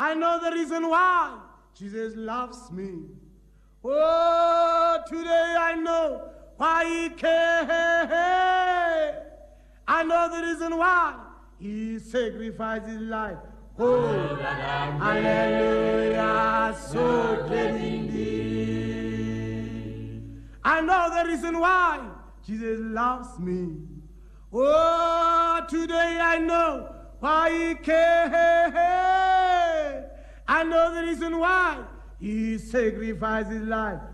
I know the reason why Jesus loves me. Oh, today I know why he cares. I know the reason why he sacrificed his life. Oh, hallelujah, so great indeed. I know the reason why Jesus loves me. Oh, today I know why he cares. I know the reason why he sacrificed his life.